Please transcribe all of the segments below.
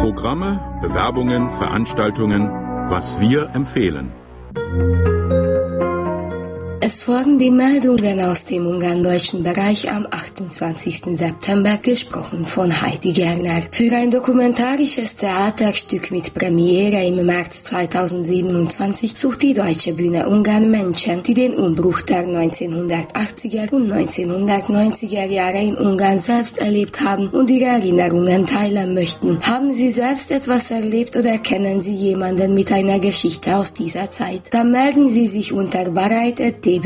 Programme, Bewerbungen, Veranstaltungen, was wir empfehlen. Es folgen die Meldungen aus dem ungarndeutschen Bereich am 28. September, gesprochen von Heidi Gerner. Für ein dokumentarisches Theaterstück mit Premiere im März 2027 sucht die Deutsche Bühne Ungarn Menschen, die den Umbruch der 1980er und 1990er Jahre in Ungarn selbst erlebt haben und ihre Erinnerungen teilen möchten. Haben Sie selbst etwas erlebt oder kennen Sie jemanden mit einer Geschichte aus dieser Zeit? Dann melden Sie sich unter bareit@dbu.hu.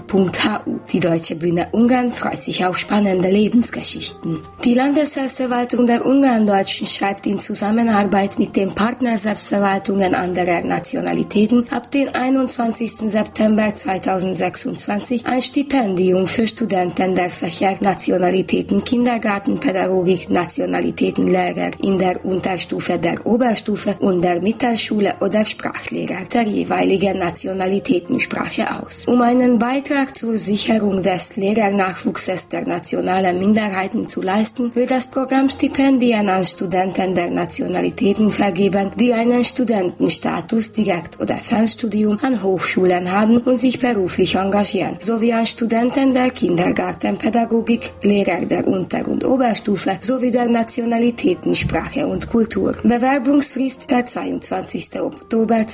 Die Deutsche Bühne Ungarn freut sich auf spannende Lebensgeschichten. Die Landesselbstverwaltung der Ungarndeutschen schreibt in Zusammenarbeit mit den Partnerselbstverwaltungen anderer Nationalitäten ab dem 21. September 2026 ein Stipendium für Studenten der Fächer Nationalitäten Kindergartenpädagogik, Nationalitätenlehrer in der Unterstufe der Oberstufe und der Mittelschule oder Sprachlehrer der jeweiligen Nationalitätensprache aus. Um einen Beitrag zur Sicherung des Lehrernachwuchses der nationalen Minderheiten zu leisten, wird das Programm Stipendien an Studenten der Nationalitäten vergeben, die einen Studentenstatus, Direkt- oder Fernstudium an Hochschulen haben und sich beruflich engagieren, sowie an Studenten der Kindergartenpädagogik, Lehrer der Unter- und Oberstufe sowie der Nationalitäten Sprache und Kultur. Bewerbungsfrist der 22. Oktober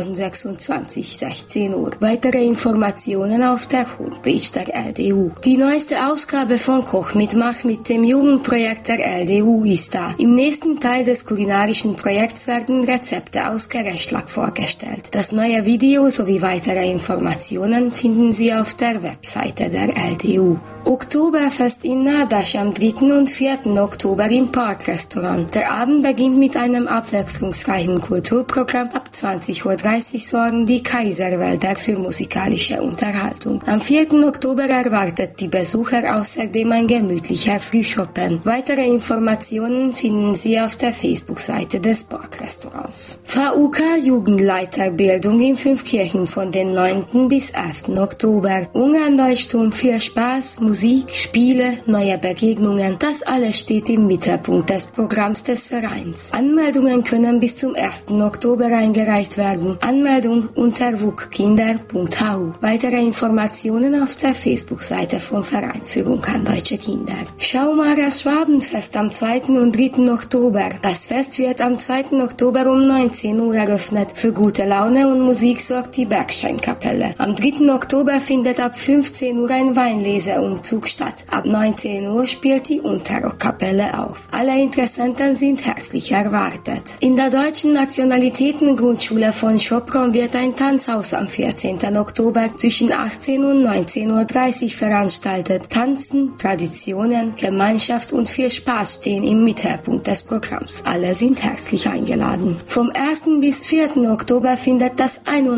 2026, 16 Uhr. Weitere Informationen auf der Homepage der LDU. Die neueste Ausgabe von Koch mit Mach mit dem Jugendprojekt der LDU ist da. Im nächsten Teil des kulinarischen Projekts werden Rezepte aus Gerechtschlag vorgestellt. Das neue Video sowie weitere Informationen finden Sie auf der Webseite der LDU. Oktoberfest in Nadasch am 3. und 4. Oktober im Parkrestaurant. Der Abend beginnt mit einem abwechslungsreichen Kulturprogramm. Ab 20:30 Uhr sorgen die Kaiserwälder für musikalische Unterhaltung. Am 4. Oktober erwartet die Besucher außerdem ein gemütlicher Frühschoppen. Weitere Informationen finden Sie auf der Facebook-Seite des Parkrestaurants. VUK Jugendleiterbildung in Fünfkirchen von den 9. bis 11. Oktober. Ungarndeutschtum für Spaß, Musik, Spiele, neue Begegnungen, das alles steht im Mittelpunkt des Programms des Vereins. Anmeldungen können bis zum 1. Oktober eingereicht werden. Anmeldung unter wukkinder.hu. Weitere Informationen auf der Facebook-Seite vom Verein für ungarndeutsche Kinder. Schaumarer Schwabenfest am 2. und 3. Oktober. Das Fest wird am 2. Oktober um 19 Uhr eröffnet. Für gute Laune und Musik sorgt die Bergscheinkapelle. Am 3. Oktober findet ab 15 Uhr ein Weinleseumzug statt. Ab 19 Uhr spielt die Unterrockkapelle auf. Alle Interessenten sind herzlich erwartet. In der Deutschen Nationalitätengrundschule von Sopron wird ein Tanzhaus am 14. Oktober zwischen 18 und 19:30 Uhr veranstaltet. Tanzen, Traditionen, Gemeinschaft und viel Spaß stehen im Mittelpunkt des Programms. Alle sind herzlich eingeladen. Vom 1. bis 4. Oktober findet das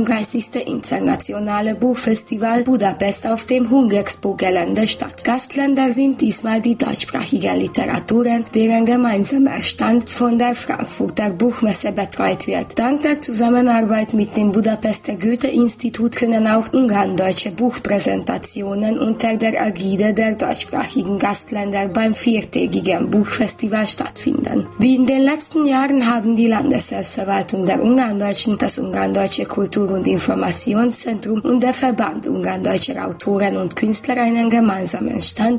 31. Internationale Buchfestival Budapest auf dem Hungexpo-Gelände statt. Gastländer sind diesmal die deutschsprachigen Literaturen, deren gemeinsamer Stand von der Frankfurter Buchmesse betreut wird. Dank der Zusammenarbeit mit dem Budapester Goethe-Institut können auch ungarndeutsche Buchpräsentationen unter der Ägide der deutschsprachigen Gastländer beim 4-tägigen Buchfestival stattfinden. Wie in den letzten Jahren haben die Landesselbstverwaltung der Ungarndeutschen, das Ungarndeutsche Kultur- und Informationszentrum und der Verband Ungarndeutscher Autoren und Künstler einen gemeinsamen Stand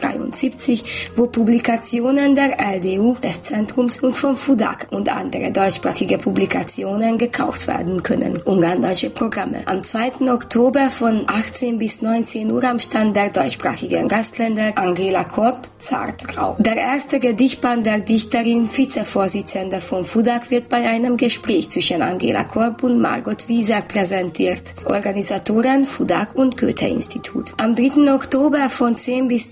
C73, wo Publikationen der LDU, des Zentrums und von FUDAK und andere deutschsprachige Publikationen gekauft werden können. Ungarndeutsche Programme. Am 2. Oktober von 18 bis 19 Uhr am Stand der deutschsprachigen Gastländer Angela Korb, Zartgrau. Der erste Gedichtband der Dichterin, Vizevorsitzende von FUDAK, wird bei einem Gespräch zwischen Angela Korb und Margot Wieser präsentiert. Organisatoren FUDAK und Goethe-Institut. Am 3. Oktober von 10 bis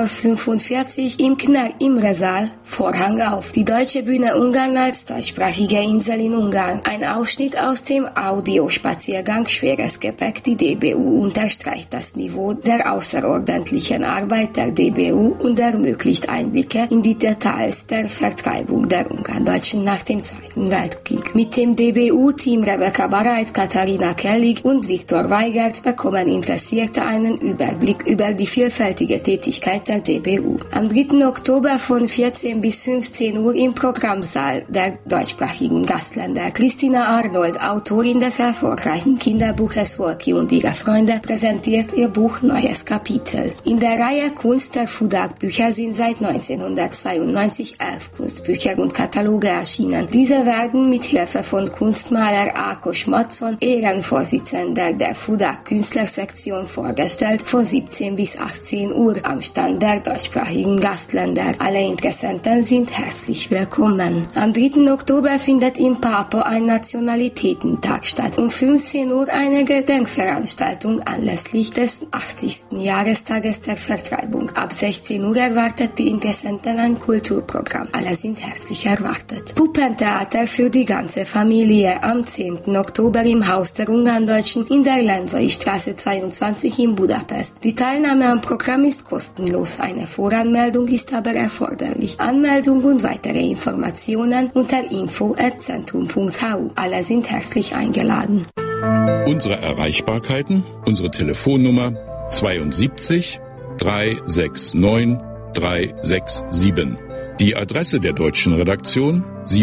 10:45 Uhr im Kner-Imre-Saal Vorhang auf. Die Deutsche Bühne Ungarn als deutschsprachige Insel in Ungarn. Ein Ausschnitt aus dem Audiospaziergang Schweres Gepäck. Die DBU unterstreicht das Niveau der außerordentlichen Arbeit der DBU und ermöglicht Einblicke in die Details der Vertreibung der Ungarndeutschen nach dem Zweiten Weltkrieg. Mit dem DBU-Team Rebecca Bareit, Katharina Kellig und Viktor Weigert bekommen Interessierte einen Überblick über die 4 vielfältige Tätigkeit der DBU. Am 3. Oktober von 14 bis 15 Uhr im Programmsaal der deutschsprachigen Gastländer. Christina Arnold, Autorin des erfolgreichen Kinderbuches Wolki und ihre Freunde, präsentiert ihr Buch Neues Kapitel. In der Reihe Kunst der Fudak-Bücher sind seit 1992 11 Kunstbücher und Kataloge erschienen. Diese werden mit Hilfe von Kunstmaler Ákos Mattsson, Ehrenvorsitzender der Fudak-Künstlersektion, vorgestellt von 17 bis 18 Uhr am Stand der deutschsprachigen Gastländer. Alle Interessenten sind herzlich willkommen. Am 3. Oktober findet in Papo ein Nationalitätentag statt. Um 15 Uhr eine Gedenkveranstaltung anlässlich des 80. Jahrestages der Vertreibung. Ab 16 Uhr erwartet die Interessenten ein Kulturprogramm. Alle sind herzlich erwartet. Puppentheater für die ganze Familie am 10. Oktober im Haus der Ungarndeutschen in der Lendvai-Straße 22 in Budapest. Die Teilnahme am Programm ist kostenlos. Eine Voranmeldung ist aber erforderlich. Anmeldung und weitere Informationen unter info@centrum.hu. Alle sind herzlich eingeladen. Unsere Erreichbarkeiten, unsere Telefonnummer 72 369 367. Die Adresse der deutschen Redaktion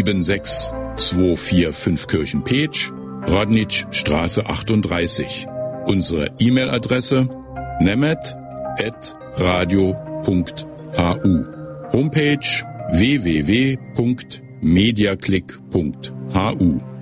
76245 Kirchen-Petsch, Radnitschstraße 38. Unsere E-Mail-Adresse nemet@radio.hu. Homepage www.mediaclick.hu.